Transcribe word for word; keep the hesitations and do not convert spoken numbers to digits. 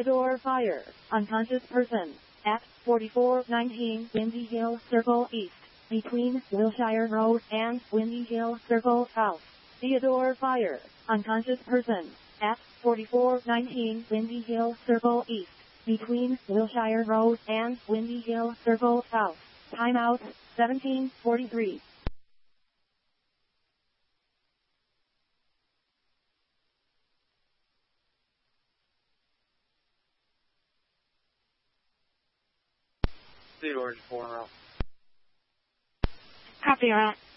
Theodore Fire, unconscious person, at forty-four nineteen Windy Hill Circle East, between Wilshire Road and Windy Hill Circle South. Theodore Fire, unconscious person, at forty-four nineteen Windy Hill Circle East, between Wilshire Road and Windy Hill Circle South. Timeout, seventeen forty-three. Theodore four. Copy that.